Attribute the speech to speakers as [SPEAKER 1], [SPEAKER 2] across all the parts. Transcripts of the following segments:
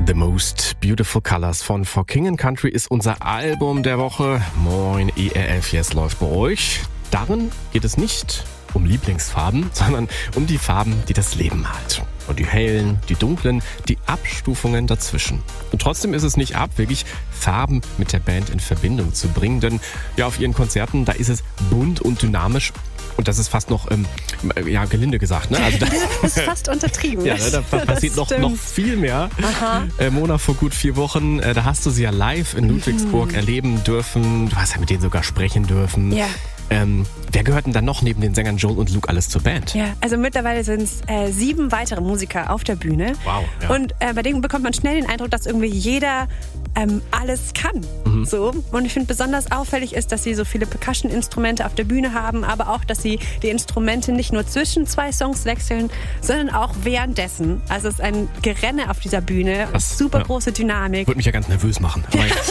[SPEAKER 1] The Most Beautiful Colors von For King & Country ist unser Album der Woche. Moin, ERF Yes läuft bei euch. Darin geht es nicht um Lieblingsfarben, sondern um die Farben, die das Leben malt. Und die hellen, die dunklen, die Abstufungen dazwischen. Und trotzdem ist es nicht abwegig, Farben mit der Band in Verbindung zu bringen. Denn ja, auf ihren Konzerten, da ist es bunt und dynamisch. Und das ist fast noch, gelinde gesagt, ne? Also
[SPEAKER 2] das ist fast untertrieben.
[SPEAKER 1] Ja, da passiert noch viel mehr. Mona, vor gut 4 Wochen, da hast du sie ja live in Ludwigsburg erleben dürfen. Du hast ja mit denen sogar sprechen dürfen.
[SPEAKER 2] Ja.
[SPEAKER 1] Wer gehört denn dann noch neben den Sängern Joel und Luke alles zur Band?
[SPEAKER 2] Ja, also mittlerweile sind es 7 weitere Musiker auf der Bühne.
[SPEAKER 1] Wow. Ja.
[SPEAKER 2] Und bei denen bekommt man schnell den Eindruck, dass irgendwie jeder alles kann. So. Und ich finde besonders auffällig ist, dass sie so viele Percussion-Instrumente auf der Bühne haben, aber auch, dass sie die Instrumente nicht nur zwischen 2 Songs wechseln, sondern auch währenddessen. Also es ist ein Gerenne auf dieser Bühne, super große Dynamik.
[SPEAKER 1] Würde mich ja ganz nervös machen.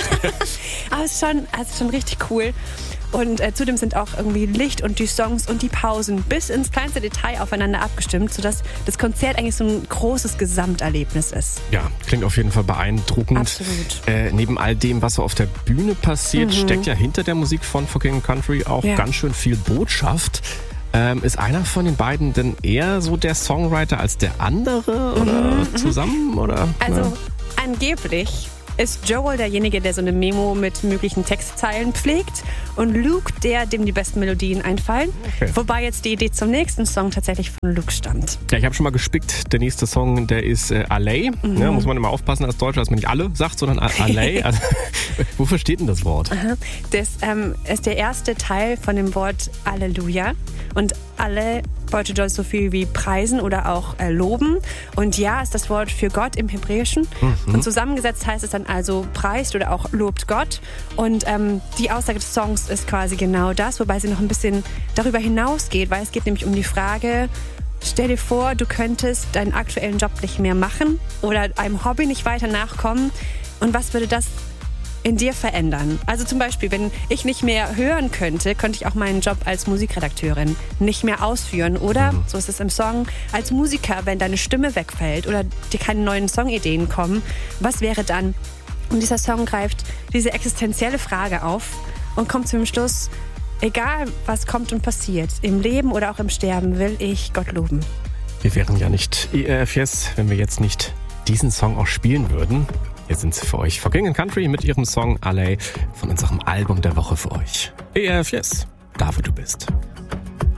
[SPEAKER 2] Aber es ist schon richtig cool. Und zudem sind auch irgendwie Licht und die Songs und die Pausen bis ins kleinste Detail aufeinander abgestimmt, sodass das Konzert eigentlich so ein großes Gesamterlebnis ist.
[SPEAKER 1] Ja, klingt auf jeden Fall beeindruckend.
[SPEAKER 2] Absolut.
[SPEAKER 1] Neben all dem, was so auf der Bühne passiert, steckt ja hinter der Musik von For King & Country auch ganz schön viel Botschaft. Ist einer von den beiden denn eher so der Songwriter als der andere? Oder zusammen? Oder?
[SPEAKER 2] Also angeblich ist Joel derjenige, der so eine Memo mit möglichen Textzeilen pflegt und Luke der, dem die besten Melodien einfallen.
[SPEAKER 1] Okay.
[SPEAKER 2] Wobei jetzt die Idee zum nächsten Song tatsächlich von Luke stammt.
[SPEAKER 1] Ja, ich habe schon mal gespickt. Der nächste Song, der ist Alley. Ja, muss man immer aufpassen als Deutscher, dass man nicht alle sagt, sondern Alley. Also, wofür steht denn das Wort?
[SPEAKER 2] Das ist der erste Teil von dem Wort Alleluja. Und alle bedeutet so viel wie preisen oder auch loben. Und ja ist das Wort für Gott im Hebräischen. Und zusammengesetzt heißt es dann also preist oder auch lobt Gott. Und die Aussage des Songs ist quasi genau das, wobei sie noch ein bisschen darüber hinausgeht, weil es geht nämlich um die Frage, stell dir vor, du könntest deinen aktuellen Job nicht mehr machen oder einem Hobby nicht weiter nachkommen. Und was würde das in dir verändern? Also zum Beispiel, wenn ich nicht mehr hören könnte, könnte ich auch meinen Job als Musikredakteurin nicht mehr ausführen. Oder, so ist es im Song, als Musiker, wenn deine Stimme wegfällt oder dir keine neuen Songideen kommen, was wäre dann? Und dieser Song greift diese existenzielle Frage auf und kommt zum Schluss, egal was kommt und passiert, im Leben oder auch im Sterben, will ich Gott loben.
[SPEAKER 1] Wir wären ja nicht ERF Yes, wenn wir jetzt nicht diesen Song auch spielen würden. Hier sind sie für euch. For King & Country mit ihrem Song Alley von unserem Album der Woche für euch. ERF Yes, da wo du bist.